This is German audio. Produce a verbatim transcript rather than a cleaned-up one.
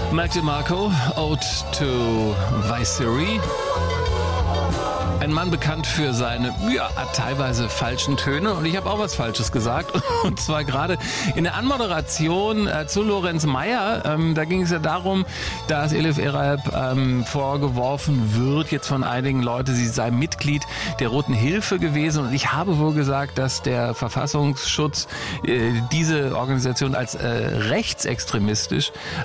Mac DeMarco, Ode to Viceroy. Ein Mann bekannt für seine, ja, teilweise falschen Töne. Und ich habe auch was Falsches gesagt. Und zwar gerade in der Anmoderation äh, zu Lorenz Meyer. Ähm, da ging es ja darum, dass Elif Eralp ähm, vorgeworfen wird, jetzt von einigen Leuten, sie sei Mitglied der Roten Hilfe gewesen. Und ich habe wohl gesagt, dass der Verfassungsschutz äh, diese Organisation als äh, rechtsextremistisch